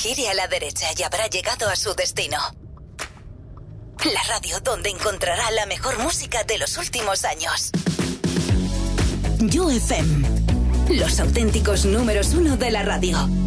Gire a la derecha y habrá llegado a su destino. La radio donde encontrará la mejor música de los últimos años. You FM. Los auténticos números 1 de la radio.